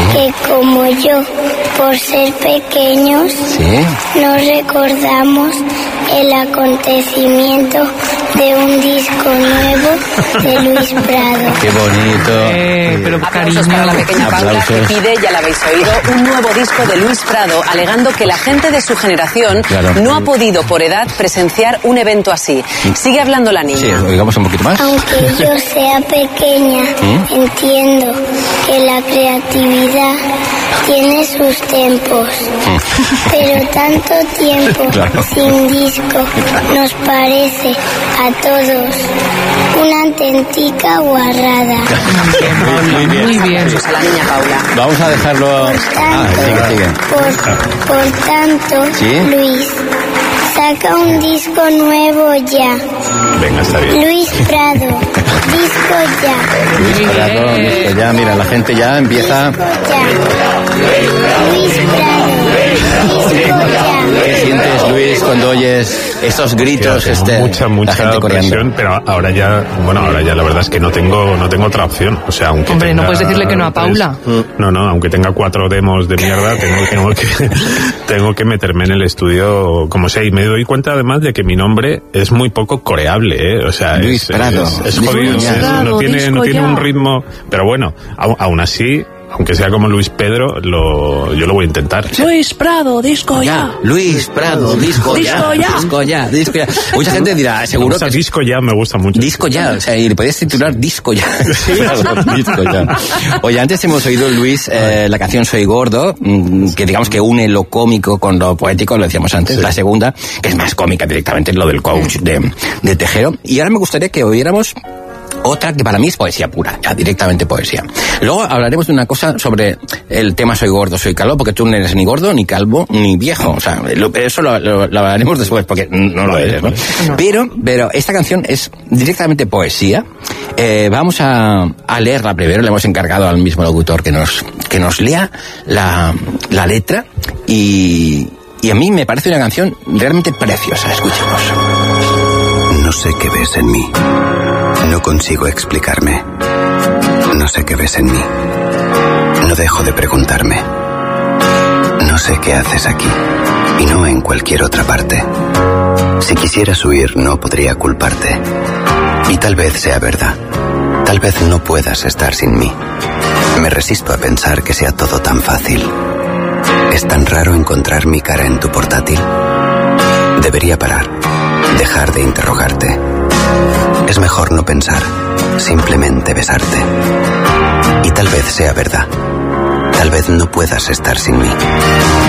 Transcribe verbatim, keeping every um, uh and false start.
que como yo, por ser pequeños, ¿Sí? no recordamos el acontecimiento de un disco nuevo de Luis Prado. ¡Qué bonito! Eh, pero Aplausos para la pequeña Paula, Aplausos. que pide, ya la habéis oído, un nuevo disco de Luis Prado, alegando que la gente de su generación Claro. no ha podido por edad presenciar un evento así. Sigue hablando la niña. Sí, oigamos un poquito más. Aunque yo sea pequeña, entiendo que la creatividad tiene sus tiempos. Pero tanto tiempo Claro. sin disco nos parece a todos una auténtica guarrada. Muy bien. Muy bien. Aplausos a la niña Paula. Vamos a dejarlo... Ah, sigue, sigue. Por, por tanto, ¿Sí? Luis, saca un disco nuevo ya. Venga, está bien. Luis Prado, disco ya. Luis Prado, listo, ya, mira, la gente ya empieza... Ya. Luis Prado, disco ya. ¿Qué sientes, Luis, cuando oyes estos gritos? Tengo este, mucha, la mucha gente coreando? presión, pero ahora ya, bueno, ahora ya la verdad es que no tengo, no tengo otra opción. O sea, aunque Hombre, no tenga puedes decirle que no a Paula. tres- no, no, aunque tenga cuatro demos de mierda, tengo, tengo que, tengo que meterme en el estudio como sea. Y me doy cuenta además de que mi nombre es muy poco coreable, ¿eh? O sea, Luis es, Prado. es, es Luis jodido, Prado, es- no tiene, no disco tiene ya. un ritmo, pero bueno, aún, aún así, aunque sea como Luis Pedro, lo, yo lo voy a intentar. Luis Prado, disco Ya, Luis Prado, disco ya, Disco ya. disco ya, disco ya. Mucha gente dirá, Me seguro gusta que disco ya, me gusta mucho. disco ya, o sea, y le podías titular disco ya. Claro, disco ya. Oye, antes hemos oído, Luis, eh, la canción Soy Gordo, mm, que digamos que une lo cómico con lo poético, lo decíamos antes. Sí. La segunda, que es más cómica directamente, lo del coach de, de Tejero. Y ahora me gustaría que oyéramos otra que para mí es poesía pura, ya directamente poesía. Luego hablaremos de una cosa sobre el tema soy gordo, soy calvo, porque tú no eres ni gordo, ni calvo, ni viejo. O sea, lo, eso lo, lo, lo hablaremos después, porque no lo eres, ¿no? Pero, pero esta canción es directamente poesía. Eh, vamos a, a leerla primero, le hemos encargado al mismo locutor que nos, que nos lea la, la letra y, y a mí me parece una canción realmente preciosa. Escuchemos. No sé qué ves en mí. No consigo explicarme. No sé qué ves en mí. No dejo de preguntarme. No sé qué haces aquí y no en cualquier otra parte. Si quisieras huir, no podría culparte. Y tal vez sea verdad. Tal vez no puedas estar sin mí. Me resisto a pensar que sea todo tan fácil. Es tan raro encontrar mi cara en tu portátil. Debería parar. Dejar de interrogarte. Es mejor no pensar, simplemente besarte. Y tal vez sea verdad. Tal vez no puedas estar sin mí.